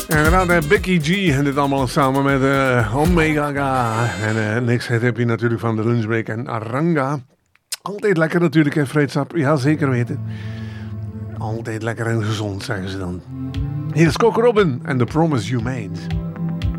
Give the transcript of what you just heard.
Inderdaad, Becky G en dit allemaal samen met Omega Ga. En niks heb je natuurlijk van de lunchbreak en Aranga. Altijd lekker natuurlijk, hè, Vreedsap. Ja, zeker weten. Altijd lekker en gezond, zeggen ze dan. Hier is Coco Robin en The Promise You Made.